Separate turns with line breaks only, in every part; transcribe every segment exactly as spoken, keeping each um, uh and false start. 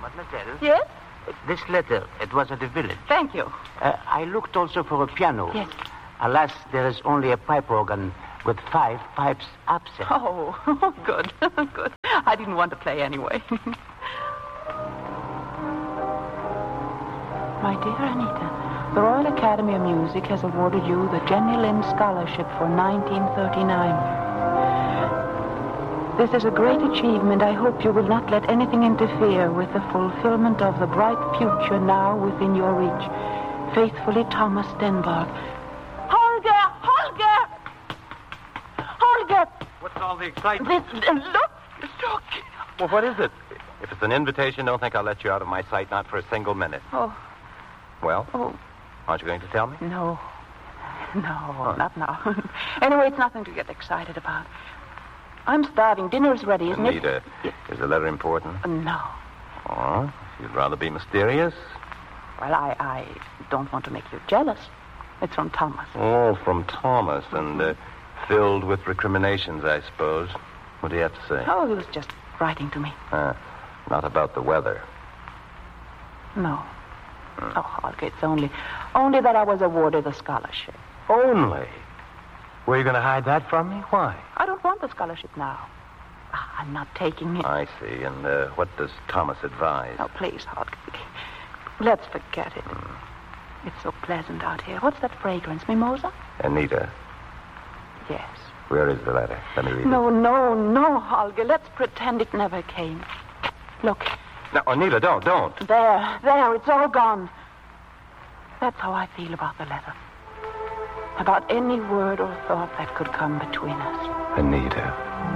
Mademoiselle?
Yes?
Uh, this letter, it was at the village.
Thank you.
Uh, I looked also for a piano.
Yes.
Alas, there is only a pipe organ with five pipes absent.
Oh, good, good. I didn't want to play anyway. My dear Anita, the Royal Academy of Music has awarded you the Jenny Lind Scholarship for nineteen thirty-nine. This is a great achievement. I hope you will not let anything interfere with the fulfillment of the bright future now within your reach. Faithfully, Thomas Stenberg. Holger! Holger! Holger!
What's all the excitement?
This, uh, look! Look!
Well, what is it? If it's an invitation, don't think I'll let you out of my sight, not for a single minute.
Oh.
Well?
Oh.
Aren't you going to tell me?
No. No, huh. Not now. Anyway, it's nothing to get excited about. I'm starving. Dinner's ready, isn't
Anita,
it? Yes.
Is the letter important?
Uh, no.
Oh, you'd rather be mysterious?
Well, I, I don't want to make you jealous. It's from Thomas.
Oh, from Thomas, and uh, filled with recriminations, I suppose. What do you have to say?
Oh, he was just writing to me.
Uh, not about the weather.
No. Hmm. Oh, Holger, it's only, only that I was awarded the scholarship.
Only? Were you going to hide that from me? Why?
I don't want the scholarship now. I'm not taking it.
I see. And uh, what does Thomas advise?
Oh, please, Holger. Let's forget it. Mm. It's so pleasant out here. What's that fragrance? Mimosa?
Anita.
Yes.
Where is the letter? Let me read
no,
it.
No, no, no, Holger. Let's pretend it never came. Look.
No, Anita, don't, don't.
There, there. It's all gone. That's how I feel about the letter. About any word or thought that could come between us.
Anita.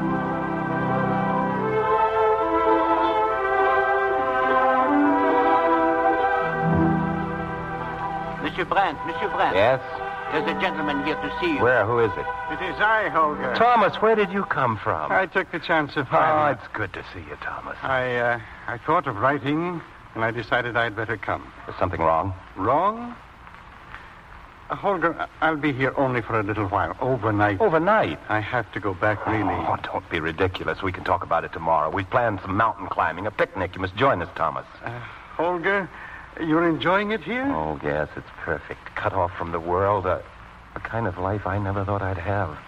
Monsieur Brandt, Monsieur Brandt.
Yes?
There's a gentleman here to see you.
Where? Who is it?
It is I, Holger.
Thomas, where did you come from?
I took the chance of
Oh,
finding
it's good to see you, Thomas.
I, uh, I thought of writing, and I decided I'd better come.
Is something wrong?
Wrong? Uh, Holger, I'll be here only for a little while, overnight.
Overnight?
I have to go back, really.
Oh, don't be ridiculous. We can talk about it tomorrow. We've planned some mountain climbing, a picnic. You must join us, Thomas.
Uh, Holger, you're enjoying it here?
Oh, yes, it's perfect. Cut off from the world, a, a kind of life I never thought I'd have.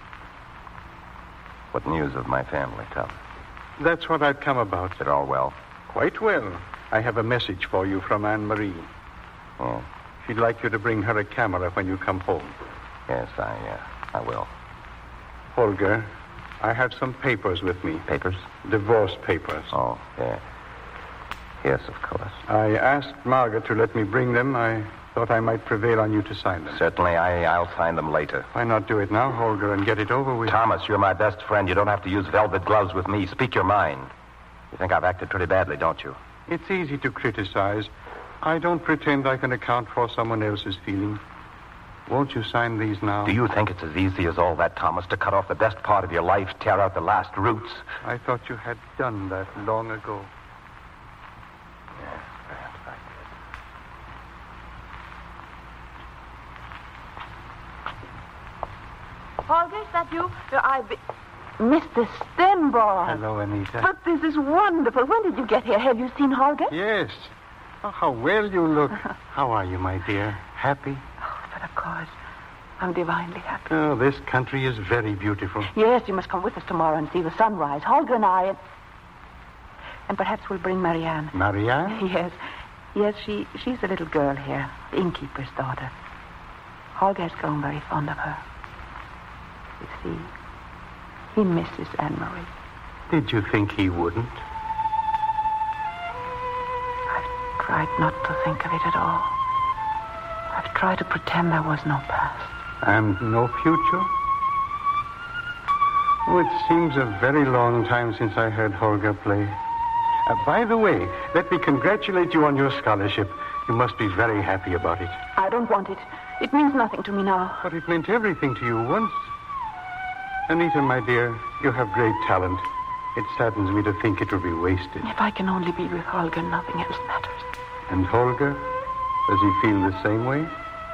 What news of my family, Thomas?
That's what I've come about.
Is it all well?
Quite well. I have a message for you from Anne-Marie.
Oh.
She'd like you to bring her a camera when you come home.
Yes, I, uh, I will.
Holger, I have some papers with me.
Papers?
Divorce papers.
Oh, yeah. Yes, of course.
I asked Margaret to let me bring them. I thought I might prevail on you to sign them.
Certainly, I, I'll sign them later.
Why not do it now, Holger, and get it over with?
Thomas, you're my best friend. You don't have to use velvet gloves with me. Speak your mind. You think I've acted pretty badly, don't you?
It's easy to criticize. I don't pretend I can account for someone else's feelings. Won't you sign these now?
Do you think it's as easy as all that, Thomas, to cut off the best part of your life, tear out the last roots?
I thought you had done that long ago.
Yes, perhaps I did.
Holger, is that you? I... Mister Stenborg.
Hello, Anita.
But this is wonderful. When did you get here? Have you seen Holger?
Yes. Oh, how well you look. How are you, my dear? Happy?
Oh, but of course. I'm divinely happy.
Oh, this country is very beautiful.
Yes, you must come with us tomorrow and see the sunrise. Holger and I... And, and perhaps we'll bring Marianne.
Marianne?
Yes. Yes, she she's the little girl here. The innkeeper's daughter. Holger has grown very fond of her. You see... He misses Anne-Marie.
Did you think he wouldn't?
I've tried not to think of it at all. I've tried to pretend there was no past.
And no future? Oh, it seems a very long time since I heard Holger play. Uh, by the way, let me congratulate you on your scholarship. You must be very happy about it.
I don't want it. It means nothing to me now.
But it meant everything to you once. Anita, my dear, you have great talent. It saddens me to think it will be wasted.
If I can only be with Holger, nothing else matters.
And Holger? Does he feel the same way?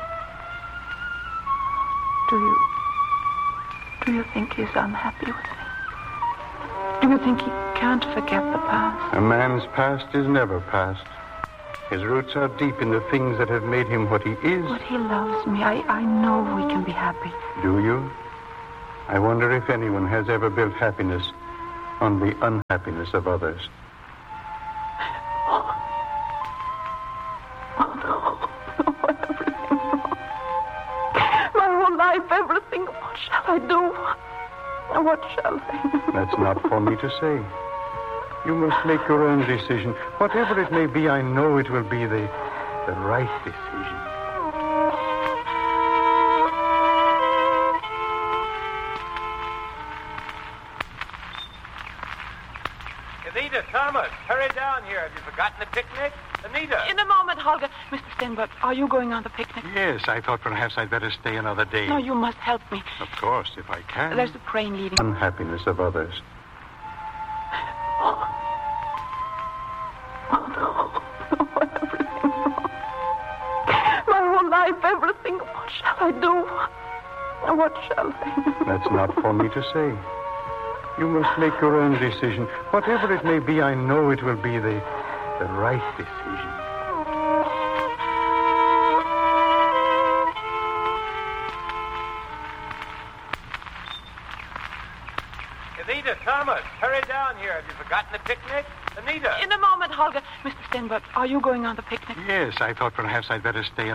Do you... Do you think he's unhappy with me? Do you think he can't forget the past.
A man's past is never past. His roots are deep in the things that have made him what he is.
But he loves me. I, I know we can be happy.
Do you? I wonder if anyone has ever built happiness on the unhappiness of others.
Oh, no. No, everything's wrong. My whole life, everything. What shall I do? What shall I?
That's not for me to say. You must make your own decision. Whatever it may be, I know it will be the, the right decision.
Anita, Thomas, hurry down here. Have you forgotten the picnic? Anita!
In a moment, Holger. Mister Stenberg, are you going on the picnic?
Yes, I thought perhaps I'd better stay another day.
No, you must help me.
Of course, if I can.
There's a train leaving.
Unhappiness of others.
Oh, oh no. No, everything's wrong. My whole life, everything. What shall I do? What shall I?
That's not for me to say. You must make your own decision. Whatever it may be, I know it will be the, the right decision.
Anita, Thomas, hurry down here. Have you forgotten the picnic? Anita!
In a moment, Holger. Mister Stenberg, are you going on the picnic?
Yes, I thought perhaps I'd better stay